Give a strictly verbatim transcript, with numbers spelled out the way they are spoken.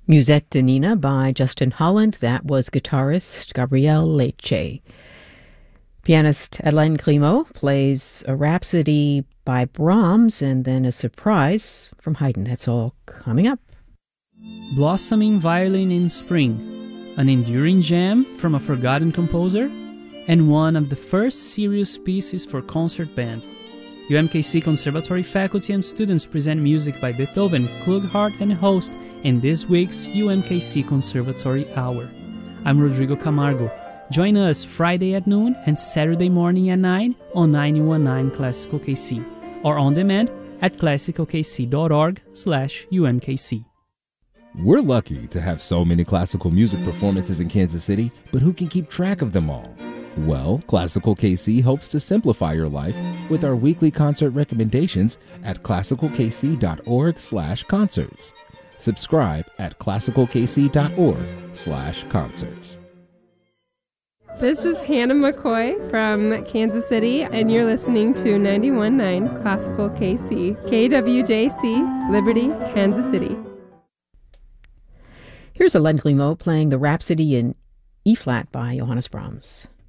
Musette Nina by Justin Holland. That was guitarist Gabriel Leche. Pianist Hélène Grimaud plays a Rhapsody by Brahms and then a surprise from Haydn. That's all coming up. Blossoming Violin in Spring, an enduring gem from a forgotten composer, and one of the first serious pieces for concert band. U M K C Conservatory faculty and students present music by Beethoven, Klughart, and host in this week's U M K C Conservatory Hour. I'm Rodrigo Camargo. Join us Friday at noon and Saturday morning at nine on ninety-one point nine Classical K C, or on demand at classical k c dot org slash U M K C. We're lucky to have so many classical music performances in Kansas City, but who can keep track of them all? Well, Classical K C hopes to simplify your life with our weekly concert recommendations at classical k c dot org slash concerts. Subscribe at classical k c dot org slash concerts. This is Hannah McCoy from Kansas City, and you're listening to ninety-one point nine Classical K C, K W J C, Liberty, Kansas City. Here's Hélène Grimaud playing the Rhapsody in E-flat by Johannes Brahms.